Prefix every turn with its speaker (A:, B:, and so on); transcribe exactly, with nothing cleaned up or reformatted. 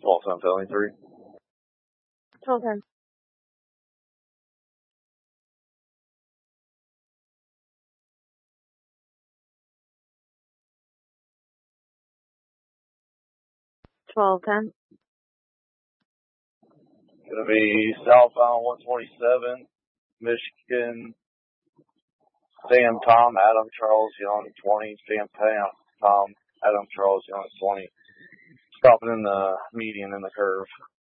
A: twelve ten seventy-three.
B: twelve ten. twelve ten.
A: Gonna be southbound one twenty-seven, Michigan. Sam Tom Adam Charles Young twenty. Sam Tom Tom Adam Charles Young twenty. Stopping in the median in the curve.